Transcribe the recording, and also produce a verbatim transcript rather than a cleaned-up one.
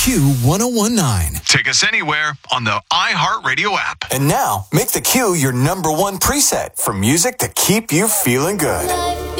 Q one oh one nine. Take us anywhere on the iHeartRadio app. And now, make the Q your number one preset for music to keep you feeling good.